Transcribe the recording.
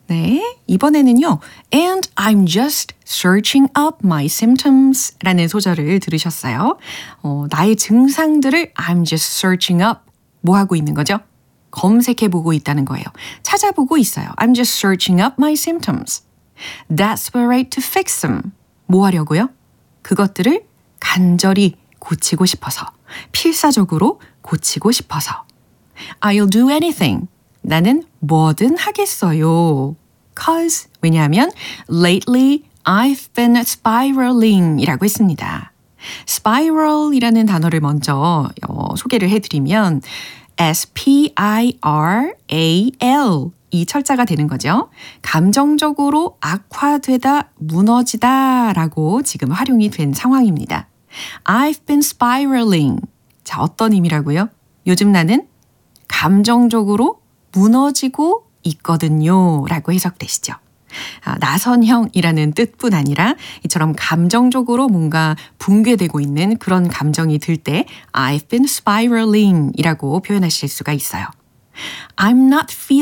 네, 이번에는요. And I'm just searching up my symptoms 라는 소절을 들으셨어요. 나의 증상들을 I'm just searching up. 뭐 하고 있는 거죠? 검색해보고 있다는 거예요. 찾아보고 있어요. I'm just searching up my symptoms. Desperate to fix them. 뭐 하려고요? 그것들을 간절히 고치고 싶어서. 필사적으로 고치고 싶어서. I'll do anything. 나는 뭐든 하겠어요. Cause 왜냐하면 lately I've been spiraling 이라고 했습니다. spiral이라는 단어를 먼저 소개를 해드리면 S-P-I-R-A-L 이 철자가 되는 거죠. 감정적으로 악화되다, 무너지다 라고 지금 활용이 된 상황입니다. I've been spiraling. 자, 어떤 의미라고요? 요즘 나는 감정적으로 무너지고 있거든요 라고 해석되시죠. 나선형이라는 뜻뿐 아니라 이처럼 감정적으로 뭔가 붕괴되고 있는 그런 감정이 들 때 I've been spiraling 이라고 표현하실 수가 있어요. I'm not feeling